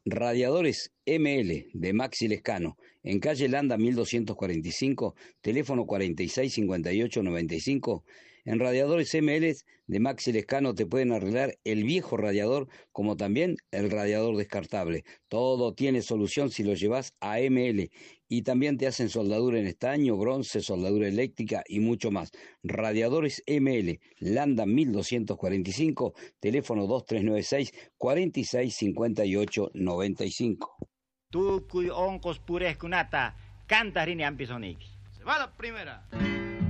Radiadores ML de Maxi Lescano, en calle Landa 1245, teléfono 465895. En Radiadores ML de Maxi Lescano te pueden arreglar el viejo radiador como también el radiador descartable. Todo tiene solución si lo llevas a ML. Y también te hacen soldadura en estaño, bronce, soldadura eléctrica y mucho más. Radiadores ML, Landa 1245, teléfono 2396 465895. Tukuy onkos purehkunata, cantarini ampisoniki. Se va la primera.